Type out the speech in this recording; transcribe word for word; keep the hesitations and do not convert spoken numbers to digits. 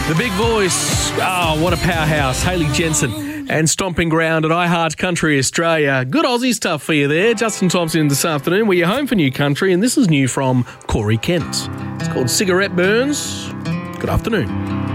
The big voice. Oh, what a powerhouse. Hayley Jensen and Stomping Ground at iHeart Country Australia. Good Aussie stuff for you there. Justin Thompson this afternoon. We're home for New Country, and this is new from Corey Kent. It's called Cigarette Burns. Good afternoon.